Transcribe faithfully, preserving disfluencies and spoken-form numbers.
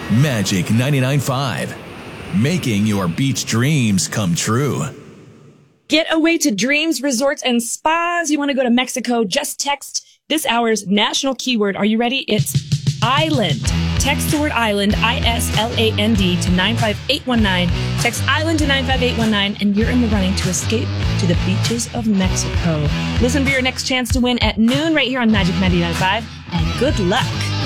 Magic ninety-nine point five. Making your beach dreams come true. Get away to dreams, resorts, and spas. You want to go to Mexico? Just text this hour's national keyword. Are you ready? It's island. Text the word island, I S L A N D, to nine five eight one nine. Text island to nine five eight one nine, and you're in the running to escape to the beaches of Mexico. Listen for your next chance to win at noon right here on Magic ninety-nine point five, and good luck.